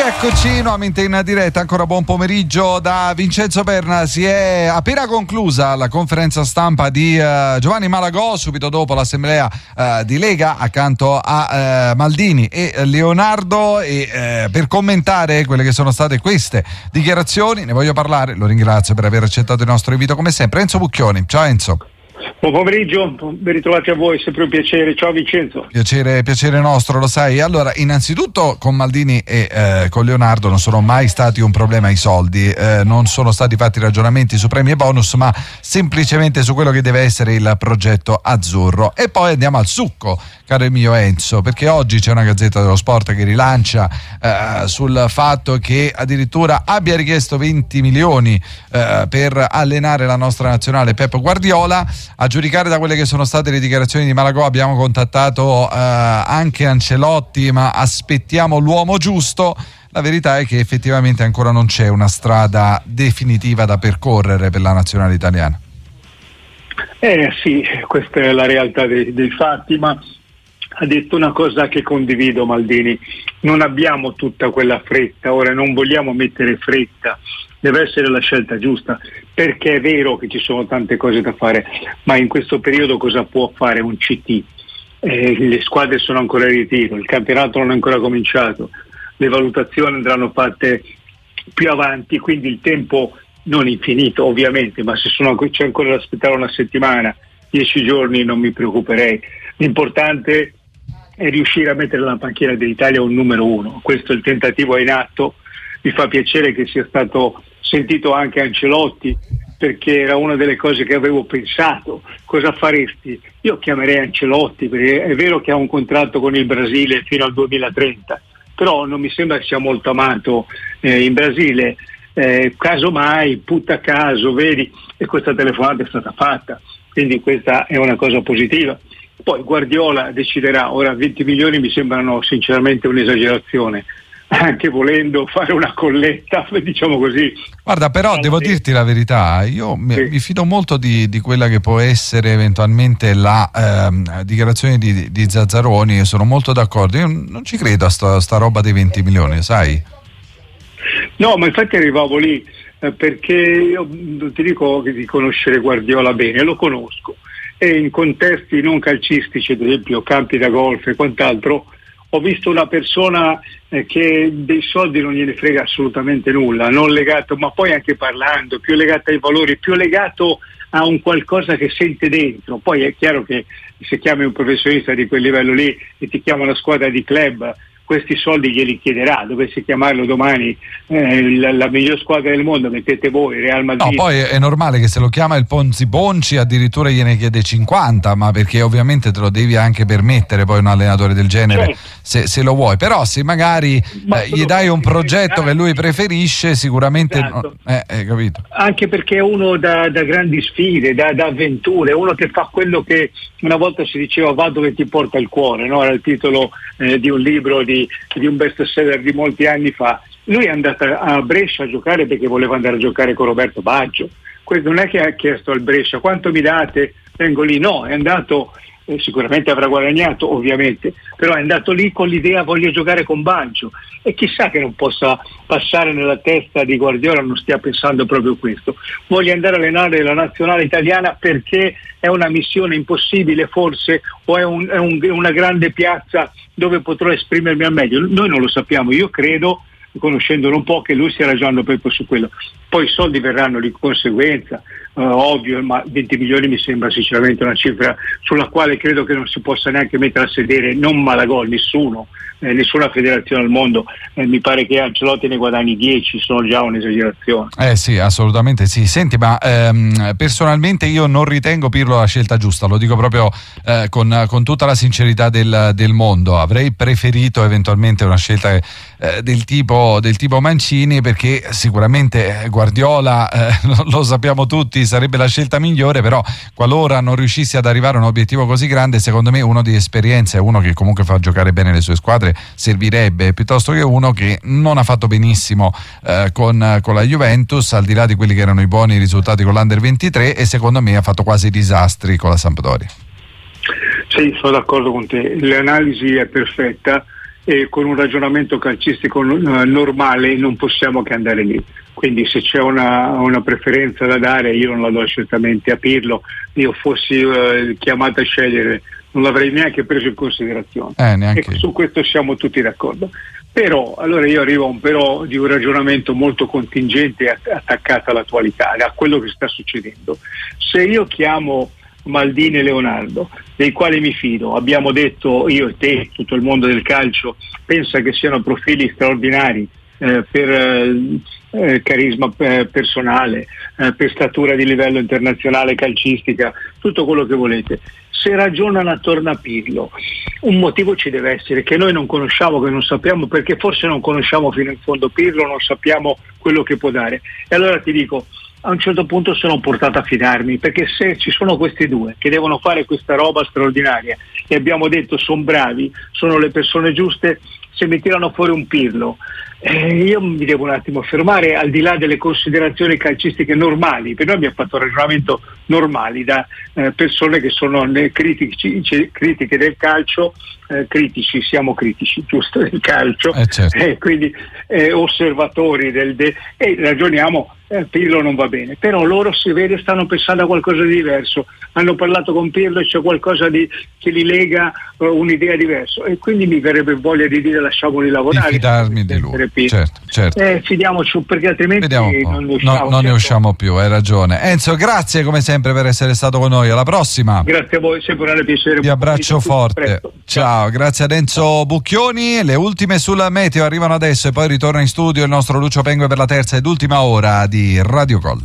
Eccoci nuovamente in diretta, ancora buon pomeriggio da Vincenzo Perna. Si è appena conclusa la conferenza stampa di Giovanni Malagò, subito dopo l'assemblea di Lega accanto a Maldini e Leonardo, e per commentare quelle che sono state queste dichiarazioni ne voglio parlare, lo ringrazio per aver accettato il nostro invito come sempre, Enzo Bucchioni. Ciao Enzo. Buon pomeriggio, ben ritrovati a voi, sempre un piacere. Ciao Vincenzo. Piacere nostro, lo sai. Allora, innanzitutto con Maldini e con Leonardo non sono mai stati un problema i soldi, non sono stati fatti ragionamenti su premi e bonus, ma semplicemente su quello che deve essere il progetto azzurro. E poi andiamo al succo, caro il mio Enzo, perché oggi c'è una Gazzetta dello Sport che rilancia sul fatto che addirittura abbia richiesto 20 milioni per allenare la nostra nazionale Pep Guardiola. A giudicare da quelle che sono state le dichiarazioni di Malagò abbiamo contattato anche Ancelotti, ma aspettiamo l'uomo giusto. La verità è che effettivamente ancora non c'è una strada definitiva da percorrere per la nazionale italiana. Sì, questa è la realtà dei fatti, ma ha detto una cosa che condivido Maldini: non abbiamo tutta quella fretta, ora non vogliamo mettere fretta, deve essere la scelta giusta, perché è vero che ci sono tante cose da fare, ma in questo periodo cosa può fare un CT? Le squadre sono ancora in ritiro, il campionato non è ancora cominciato, le valutazioni andranno fatte più avanti, quindi il tempo non infinito ovviamente, ma se c'è ancora da aspettare una settimana, 10 giorni, non mi preoccuperei. L'importante è riuscire a mettere nella panchina dell'Italia un numero uno. Questo il tentativo è in atto. Mi fa piacere che sia stato sentito anche Ancelotti, perché era una delle cose che avevo pensato. Cosa faresti? Io chiamerei Ancelotti, perché è vero che ha un contratto con il Brasile fino al 2030, però non mi sembra che sia molto amato in Brasile. Casomai, putta caso, vedi, e questa telefonata è stata fatta, quindi questa è una cosa positiva. Poi Guardiola deciderà. Ora 20 milioni mi sembrano sinceramente un'esagerazione, anche volendo fare una colletta, diciamo così. Guarda, però devo dirti la verità, io mi fido molto di quella che può essere eventualmente la dichiarazione di Zazzaroni, e sono molto d'accordo. Io non ci credo a sta roba dei 20 milioni, sai? No, ma infatti arrivavo lì perché io non ti dico di conoscere Guardiola bene, lo conosco, e in contesti non calcistici, ad esempio campi da golf e quant'altro, ho visto una persona che dei soldi non gliene frega assolutamente nulla, non legato, ma poi anche parlando, più legato ai valori, più legato a un qualcosa che sente dentro. Poi è chiaro che se chiami un professionista di quel livello lì e ti chiama una squadra di club, questi soldi glieli chiederà. Dovessi chiamarlo domani la miglior squadra del mondo, mettete voi Real Madrid. No, poi è normale che se lo chiama il Ponzi Bonci addirittura gliene chiede 50, ma perché ovviamente te lo devi anche permettere poi un allenatore del genere, certo, se lo vuoi. Però se magari gli dai un progetto che lui preferisce, sicuramente esatto. Capito? Anche perché è uno da grandi sfide, da avventure, uno che fa quello che una volta si diceva va dove ti porta il cuore, no? Era il titolo di un libro di un best seller di molti anni fa. Lui è andato a Brescia a giocare perché voleva andare a giocare con Roberto Baggio. Questo non è che ha chiesto al Brescia quanto mi date, vengo lì, no, è andato, sicuramente avrà guadagnato ovviamente, però è andato lì con l'idea voglio giocare con Baggio, e chissà che non possa passare nella testa di Guardiola, non stia pensando proprio questo. Voglio andare a allenare la nazionale italiana perché è una missione impossibile forse, o è una grande piazza dove potrò esprimermi al meglio? Noi non lo sappiamo. Io credo, conoscendolo un po', che lui stia ragionando proprio su quello. Poi i soldi verranno di conseguenza, ovvio, ma 20 milioni mi sembra sinceramente una cifra sulla quale credo che non si possa neanche mettere a sedere, non Malagò, nessuno, nessuna federazione al mondo. Mi pare che Ancelotti ne guadagni 10, sono già un'esagerazione. Sì, assolutamente sì. Senti, ma personalmente io non ritengo Pirlo la scelta giusta, lo dico proprio con tutta la sincerità del mondo. Avrei preferito eventualmente una scelta del tipo Mancini, perché sicuramente Guardiola, lo sappiamo tutti, sarebbe la scelta migliore, però qualora non riuscissi ad arrivare a un obiettivo così grande, secondo me uno di esperienza e uno che comunque fa giocare bene le sue squadre servirebbe, piuttosto che uno che non ha fatto benissimo con la Juventus, al di là di quelli che erano i buoni risultati con l'Under 23, e secondo me ha fatto quasi disastri con la Sampdoria. Sì, sono d'accordo con te, l'analisi è perfetta. e con un ragionamento calcistico normale non possiamo che andare lì. Quindi se c'è una preferenza da dare, io non la do certamente a Pirlo. Io fossi chiamata a scegliere non l'avrei neanche preso in considerazione, e su questo siamo tutti d'accordo. Però allora io arrivo a un però di un ragionamento molto contingente e attaccato all'attualità, a quello che sta succedendo. Se io chiamo Maldini e Leonardo, dei quali mi fido, abbiamo detto io e te, tutto il mondo del calcio pensa che siano profili straordinari per carisma personale, per statura di livello internazionale calcistica, tutto quello che volete. Se ragionano attorno a Pirlo, un motivo ci deve essere che noi non conosciamo, che non sappiamo, perché forse non conosciamo fino in fondo Pirlo, non sappiamo quello che può dare. E allora ti dico, a un certo punto sono portato a fidarmi, perché se ci sono questi due che devono fare questa roba straordinaria e abbiamo detto sono bravi, sono le persone giuste, se mi tirano fuori un Pirlo, io mi devo un attimo fermare, al di là delle considerazioni calcistiche normali, perché noi abbiamo fatto ragionamento normali da persone che sono critiche del calcio, siamo critici, giusto, del calcio, certo. Quindi osservatori e ragioniamo. Pirlo non va bene, però loro si vede stanno pensando a qualcosa di diverso, hanno parlato con Pirlo e c'è qualcosa che li lega, un'idea diversa, e quindi mi verrebbe voglia di dire lasciamoli lavorare, di fidarmi di lui, certo. Fidiamoci, perché altrimenti non ne usciamo più, hai ragione. Enzo, grazie come sempre per essere stato con noi, alla prossima. Grazie a voi, sempre un piacere. Ti abbraccio forte. Ciao, grazie ad Enzo Bucchioni. Le ultime sul meteo arrivano adesso e poi ritorna in studio il nostro Lucio Pengue per la terza ed ultima ora di Radio Gol.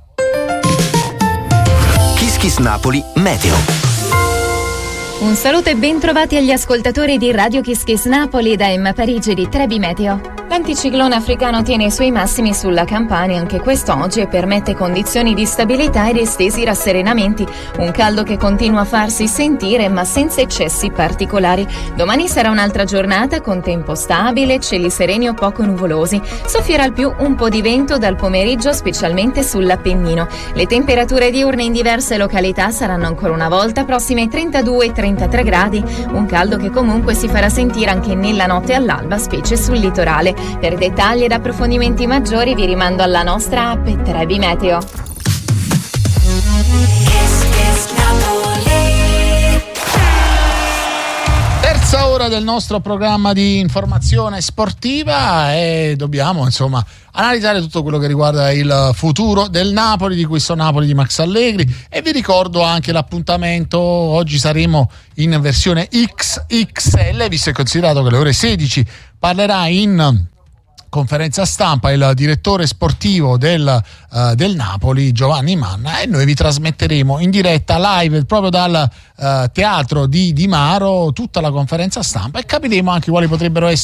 Kiss Kiss Napoli Meteo. Un saluto e ben trovati agli ascoltatori di Radio Kiss Kiss Napoli da Emma Parigi di Trebi Meteo. L'anticiclone africano tiene i suoi massimi sulla Campania anche quest'oggi e permette condizioni di stabilità ed estesi rasserenamenti. Un caldo che continua a farsi sentire ma senza eccessi particolari. Domani sarà un'altra giornata con tempo stabile, cieli sereni o poco nuvolosi. Soffierà al più un po' di vento dal pomeriggio, specialmente sull'Appennino. Le temperature diurne in diverse località saranno ancora una volta prossime ai 32 e 33 gradi. Un caldo che comunque si farà sentire anche nella notte all'alba, specie sul litorale. Per dettagli ed approfondimenti maggiori vi rimando alla nostra app Trebi Meteo. Terza ora del nostro programma di informazione sportiva e dobbiamo analizzare tutto quello che riguarda il futuro del Napoli, di questo Napoli di Max Allegri, e vi ricordo anche l'appuntamento. Oggi saremo in versione XXL, visto e considerato che alle ore 16 parlerà in conferenza stampa il direttore sportivo del Napoli, Giovanni Manna, e noi vi trasmetteremo in diretta live proprio dal teatro di Maro tutta la conferenza stampa e capiremo anche quali potrebbero essere